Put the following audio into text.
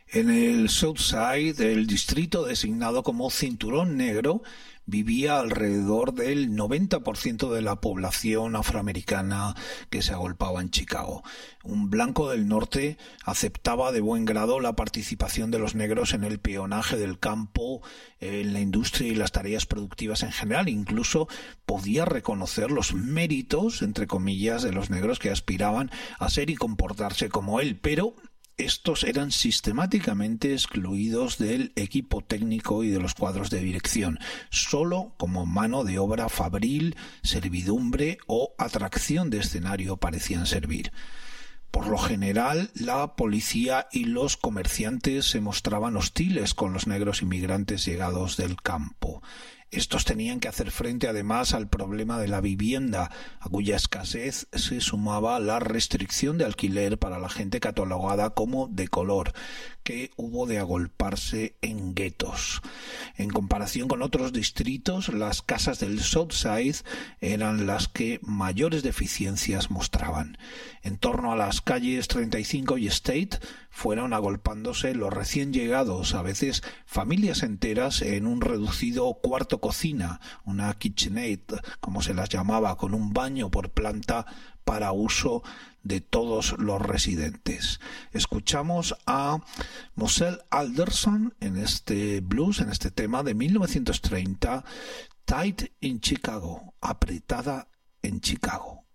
En el South Side, el distrito designado como Cinturón Negro, vivía alrededor del 90% de la población afroamericana que se agolpaba en Chicago. Un blanco del norte aceptaba de buen grado la participación de los negros en el peonaje del campo, en la industria y las tareas productivas en general. Incluso podía reconocer los méritos, entre comillas, de los negros que aspiraban a ser y comportarse como él, pero estos eran sistemáticamente excluidos del equipo técnico y de los cuadros de dirección, solo como mano de obra fabril, servidumbre o atracción de escenario parecían servir. Por lo general, la policía y los comerciantes se mostraban hostiles con los negros inmigrantes llegados del campo. Estos tenían que hacer frente además al problema de la vivienda, a cuya escasez se sumaba la restricción de alquiler para la gente catalogada como de color, que hubo de agolparse en guetos. En comparación con otros distritos, las casas del South Side eran las que mayores deficiencias mostraban. En torno a las calles 35 y State fueron agolpándose los recién llegados, a veces familias enteras, en un reducido cuarto cocina, una kitchenette, como se las llamaba, con un baño por planta para uso de todos los residentes. Escuchamos a Moselle Alderson en este blues, en este tema de 1930, Tight in Chicago, apretada en Chicago.